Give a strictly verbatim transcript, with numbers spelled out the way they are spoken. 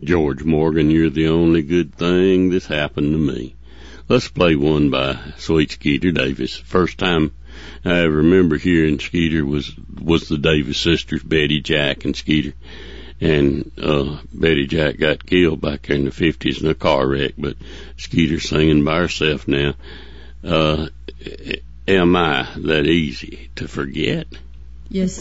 George Morgan, you're the only good thing that's happened to me. Let's play one by Sweet Skeeter Davis. First time I ever remember hearing Skeeter was was the Davis sisters, Betty, Jack, and Skeeter. And uh Betty Jack got killed back there in the fifties in a car wreck, but Skeeter's singing by herself now. Uh, am I that easy to forget? Yes.